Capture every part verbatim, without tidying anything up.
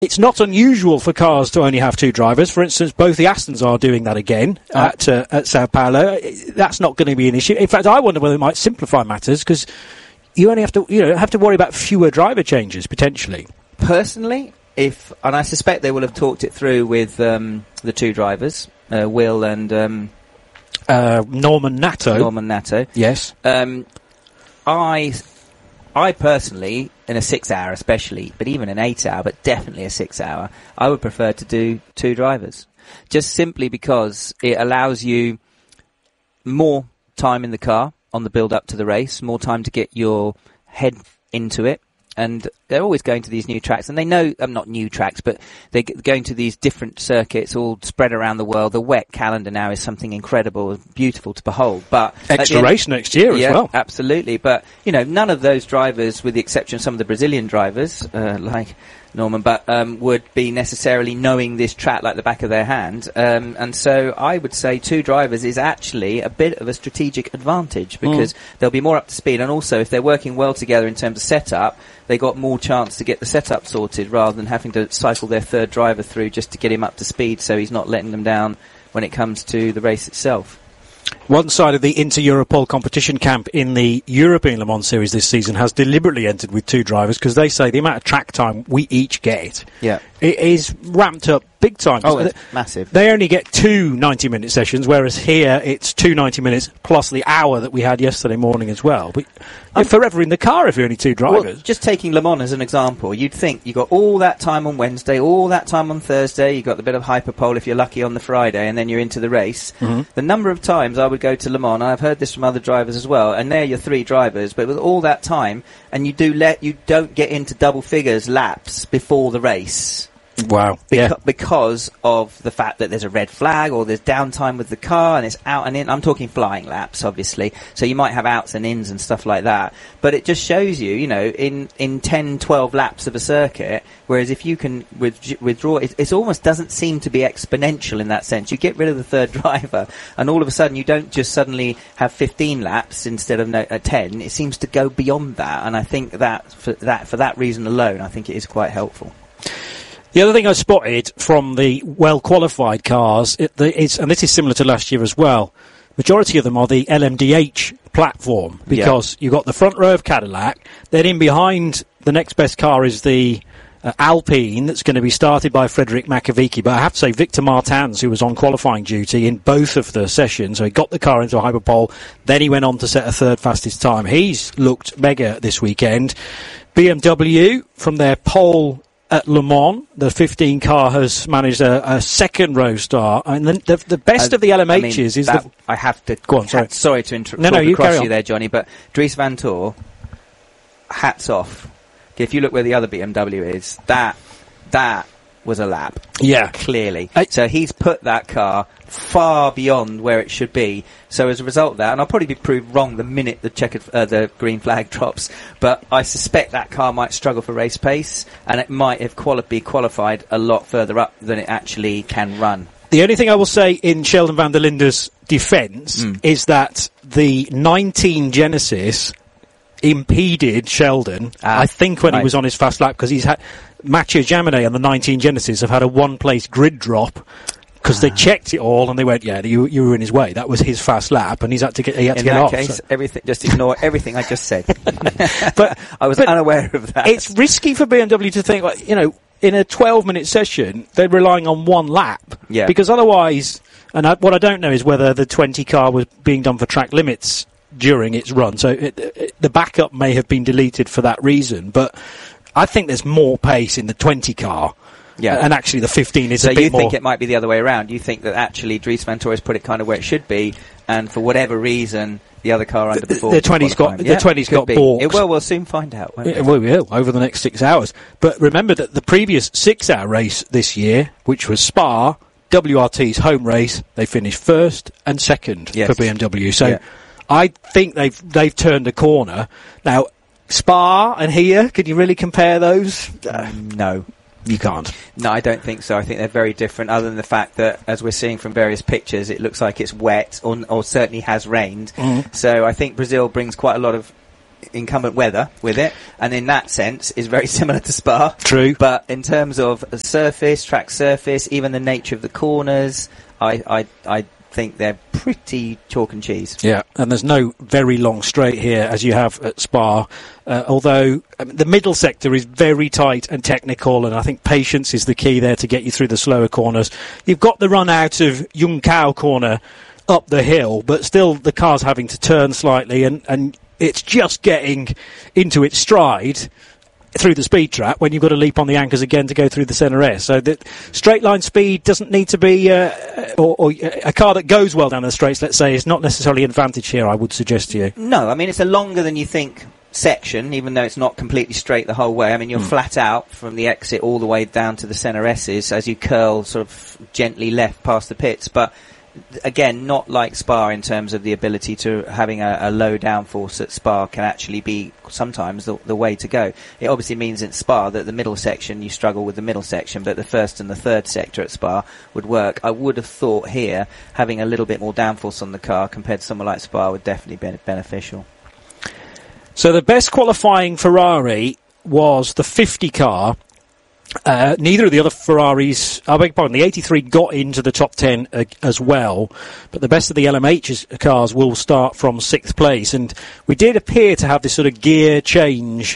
It's not unusual for cars to only have two drivers. For instance, both the Astons are doing that again oh. at uh, at Sao Paulo. That's not going to be an issue. In fact, I wonder whether it might simplify matters, because you only have to, you know, have to worry about fewer driver changes potentially. Personally, if and I suspect they will have talked it through with um, the two drivers, uh, Will and um, uh, Norman Nato. Norman Nato. Yes. Um, I. I personally, in a six-hour especially, but even an eight-hour, but definitely a six-hour, I would prefer to do two drivers. Just simply because it allows you more time in the car on the build-up to the race, more time to get your head into it. And they're always going to these new tracks, and they know, um, not new tracks, but they're going to these different circuits all spread around the world. The wet calendar now is something incredible, beautiful to behold. But extra race next year yeah, as well. Absolutely. But, you know, none of those drivers, with the exception of some of the Brazilian drivers, uh, like Norman, but um, would be necessarily knowing this track like the back of their hand. Um, and so I would say two drivers is actually a bit of a strategic advantage, because mm. they'll be more up to speed. And also, if they're working well together in terms of setup, they got more chance to get the setup sorted rather than having to cycle their third driver through just to get him up to speed so he's not letting them down when it comes to the race itself. One side of the Inter-Europol competition camp in the European Le Mans Series this season has deliberately entered with two drivers, because they say the amount of track time we each get yeah. it is ramped up big time. Oh, it's massive. They only get two ninety-minute sessions, whereas here it's two ninety minutes plus the hour that we had yesterday morning as well. But you're um, forever in the car if you're only two drivers. Well, just taking Le Mans as an example, you'd think you got all that time on Wednesday, all that time on Thursday, you got the bit of hyperpole if you're lucky on the Friday, and then you're into the race. Mm-hmm. The number of times I would go to Le Mans, I've heard this from other drivers as well, and they're your three drivers, but with all that time, and you do let you don't get into double figures laps before the race. Wow. Beca- yeah. Because of the fact that there's a red flag or there's downtime with the car and it's out and in. I'm talking flying laps, obviously. So you might have outs and ins and stuff like that. But it just shows you, you know, in, in ten, twelve laps of a circuit, whereas if you can with, withdraw, it, it almost doesn't seem to be exponential in that sense. You get rid of the third driver and all of a sudden you don't just suddenly have fifteen laps instead of no, uh, ten. It seems to go beyond that. And I think that for that, for that reason alone, I think it is quite helpful. The other thing I spotted from the well-qualified cars, it, the, it's, and this is similar to last year as well, majority of them are the L M D H platform, because yeah. you've got the front row of Cadillac, then in behind the next best car is the uh, Alpine that's going to be started by Frederic Makovici. But I have to say, Victor Martins, who was on qualifying duty in both of the sessions, so he got the car into a hyperpole, then he went on to set a third fastest time. He's looked mega this weekend. B M W, from their pole at Le Mans, the fifteen car has managed a, a second row start. I mean, the, the, the best uh, of the L M Hs I mean, is that, the... I have to... Go on, sorry. Ha- sorry to interrupt no, no, you across you there, Johnny, but Dries Vanthoor, hats off. If you look where the other B M W is, that that was a lap. Yeah. Clearly. I, so he's put that car far beyond where it should be. So as a result of that, and I'll probably be proved wrong the minute the checkered, uh, the green flag drops, but I suspect that car might struggle for race pace, and it might have quali- be qualified a lot further up than it actually can run. The only thing I will say in Sheldon van der Linde's defence mm. is that the nineteen Genesis impeded Sheldon, ah, I think, when right. he was on his fast lap, because he's had Mathieu Jaminet and the nineteen Genesis have had a one-place grid drop because ah. they checked it all and they went, yeah, you, you were in his way. That was his fast lap, and he's had to get he had in to get that off. Case, so. everything, just ignore everything I just said. but I was but unaware of that. It's risky for B M W to think, like, you know, in a twelve-minute session, they're relying on one lap. Yeah. Because otherwise, and I, what I don't know is whether the twenty car was being done for track limits during its run. So it, it, the backup may have been deleted for that reason. But I think there's more pace in the twenty car. Yeah. And actually the fifteen is so a bit more... So you think it might be the other way around? You think that actually Dries Vanthoor has put it kind of where it should be, and for whatever reason, the other car underperformed? The twenty's got, yeah, the twenty's got balked. It will, we'll soon find out. Won't it, we will, over the next six hours. But remember that the previous six-hour race this year, which was Spa, W R T's home race, they finished first and second yes. for B M W. So... Yeah. I think they've they've turned a corner. Now, Spa and here, can you really compare those? Uh, no. You can't. No, I don't think so. I think they're very different, other than the fact that, as we're seeing from various pictures, it looks like it's wet, or, or certainly has rained. Mm-hmm. So I think Brazil brings quite a lot of incumbent weather with it, and in that sense is very similar to Spa. True. But in terms of surface, track surface, even the nature of the corners, I, I, I think they're pretty chalk and cheese. Yeah, and there's no very long straight here as you have at Spa, uh, although I mean, the middle sector is very tight and technical, and I think patience is the key there to get you through the slower corners. You've got the run out of Yung Khao corner up the hill, but still the car's having to turn slightly, and, and it's just getting into its stride through the speed trap when you've got to leap on the anchors again to go through the centre S. So that straight line speed doesn't need to be, uh, or, or a car that goes well down the straights, let's say, is not necessarily an advantage here, I would suggest to you. No, I mean, it's a longer than you think section, even though it's not completely straight the whole way. I mean, you're mm. flat out from the exit all the way down to the centre S's as you curl sort of gently left past the pits, but again, not like Spa in terms of the ability to having a, a low downforce at Spa can actually be sometimes the, the way to go. It obviously means in Spa that the middle section, you struggle with the middle section, but the first and the third sector at Spa would work. I would have thought here, having a little bit more downforce on the car compared to somewhere like Spa would definitely be beneficial. So the best qualifying Ferrari was the fifty car. Uh, neither of the other Ferraris, I beg your pardon, the eighty-three got into the top ten uh, as well, but the best of the L M H cars will start from sixth place, and we did appear to have this sort of gear change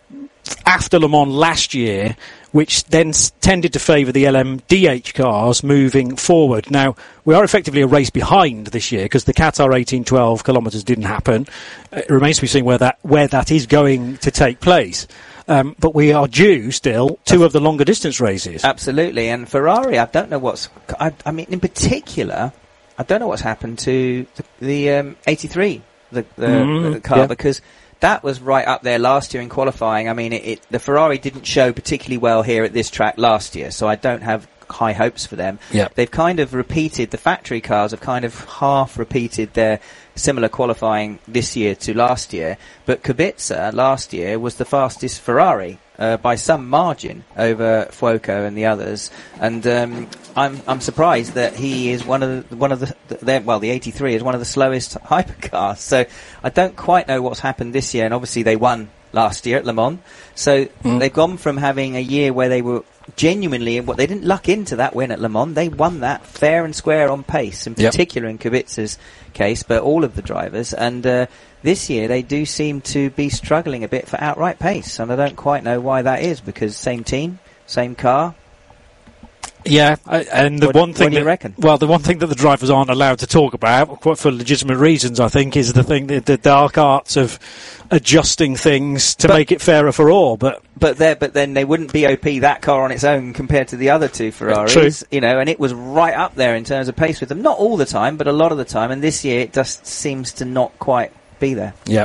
after Le Mans last year, which then s- tended to favour the L M D H cars moving forward. Now, we are effectively a race behind this year because the Qatar eighteen twelve kilometres didn't happen. It remains to be seen where that where that is going to take place. Um, but we are due still two of the longer distance races. Absolutely, and Ferrari, I don't know what's. I, I mean, in particular, I don't know what's happened to the, the um, eighty-three, the, the, mm, the car, yeah. because that was right up there last year in qualifying. I mean, it, it, the Ferrari didn't show particularly well here at this track last year, so I don't have high hopes for them. Yep. They've kind of repeated, the factory cars have kind of half repeated their similar qualifying this year to last year, but Kubica last year was the fastest Ferrari uh, by some margin over Fuoco and the others, and um, I'm I'm surprised that he is one of the, one of the, the well the eighty-three is one of the slowest hypercars. So I don't quite know what's happened this year, and obviously they won last year at Le Mans, so mm. they've gone from having a year where they were genuinely, what they didn't luck into that win at Le Mans, they won that fair and square on pace, in particular yep. in Kubica's case, but all of the drivers, and uh, this year they do seem to be struggling a bit for outright pace, and I don't quite know why that is, because same team, same car. Yeah, I, and the what, one thing what do you that, reckon? Well, the one thing that the drivers aren't allowed to talk about, quite for legitimate reasons, I think, is the thing, the, the dark arts of adjusting things to but, make it fairer for all. But but there, but then they wouldn't B O P that car on its own compared to the other two Ferraris, True. you know, and it was right up there in terms of pace with them. Not all the time, but a lot of the time. And this year, it just seems to not quite be there. Yeah.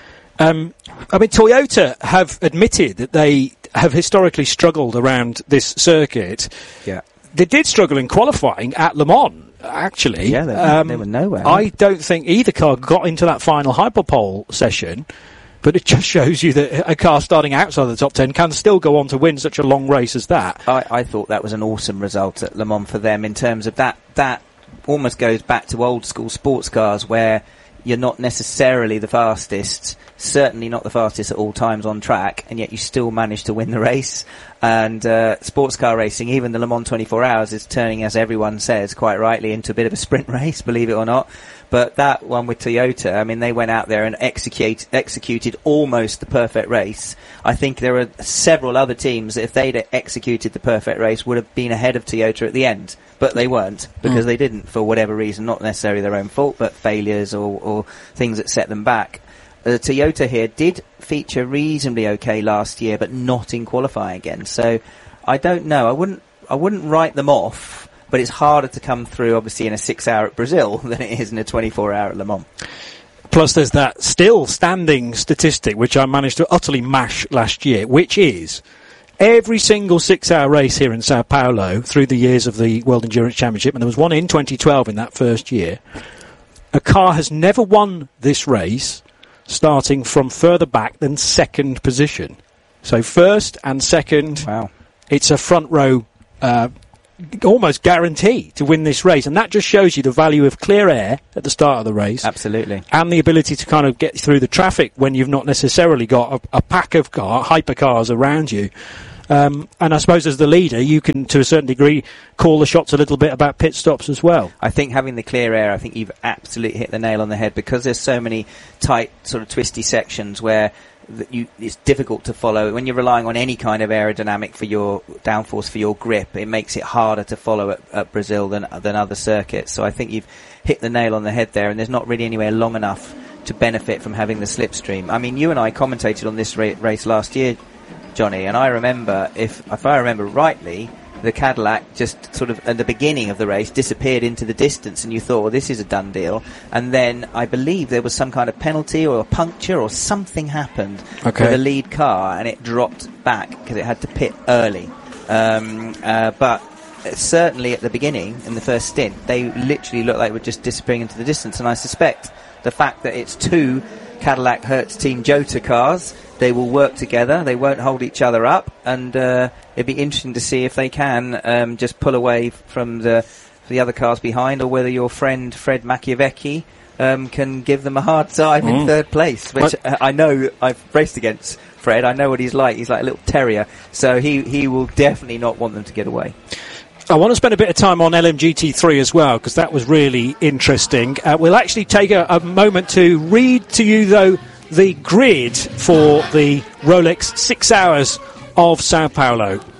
Um, I mean, Toyota have admitted that they have historically struggled around this circuit. Yeah. They did struggle in qualifying at Le Mans, actually. Yeah, they, um, they were nowhere. I don't think either car got into that final hyperpole session, but it just shows you that a car starting outside the top ten can still go on to win such a long race as that. I, I thought that was an awesome result at Le Mans for them in terms of that. That almost goes back to old school sports cars where you're not necessarily the fastest, certainly not the fastest at all times on track, and yet you still manage to win the race. And uh, sports car racing, even the Le Mans twenty-four hours, is turning, as everyone says, quite rightly, into a bit of a sprint race, believe it or not. But that one with Toyota, I mean, they went out there and execute, executed almost the perfect race. I think there are several other teams that if they'd executed the perfect race would have been ahead of Toyota at the end. But they weren't, because mm. they didn't, for whatever reason, not necessarily their own fault, but failures or, or things that set them back. Uh, Toyota here did feature reasonably okay last year, but not in qualifying again. So I don't know. I wouldn't. I wouldn't write them off. But it's harder to come through, obviously, in a six-hour at Brazil than it is in a twenty-four hour at Le Mans. Plus, there's that still standing statistic which I managed to utterly mash last year, which is every single six-hour race here in Sao Paulo through the years of the World Endurance Championship, and there was one in twenty twelve in that first year. A car has never won this race starting from further back than second position. So first and second, wow. It's a front row uh, almost guarantee to win this race, and that just shows you the value of clear air at the start of the race. Absolutely. And the ability to kind of get through the traffic when you've not necessarily got a, a pack of car, hypercars around you. Um, and I suppose as the leader, you can, to a certain degree, call the shots a little bit about pit stops as well. I think having the clear air, I think you've absolutely hit the nail on the head, because there's so many tight, sort of twisty sections where that you, it's difficult to follow. When you're relying on any kind of aerodynamic for your downforce, for your grip, it makes it harder to follow at, at Brazil than than other circuits. So I think you've hit the nail on the head there, and there's not really anywhere long enough to benefit from having the slipstream. I mean, you and I commentated on this ra- race last year, Johnny, and I remember, if if I remember rightly, the Cadillac just sort of at the beginning of the race disappeared into the distance, and you thought, well, this is a done deal. And then I believe there was some kind of penalty or a puncture or something happened okay. with the lead car, and it dropped back because it had to pit early. Um, uh, but certainly at the beginning, in the first stint, they literally looked like they were just disappearing into the distance. And I suspect the fact that it's two Cadillac Hertz Team Jota cars, they will work together, they won't hold each other up, and uh, it'd be interesting to see if they can um, just pull away from the the other cars behind, or whether your friend Fred Machiavecchi um, can give them a hard time mm. in third place, which uh, I know I've raced against Fred, I know what he's like, he's like a little terrier, so he, he will definitely not want them to get away. I want to spend a bit of time on L M G T three as well, because that was really interesting. Uh, we'll actually take a, a moment to read to you, though, the grid for the Rolex six hours of Sao Paulo.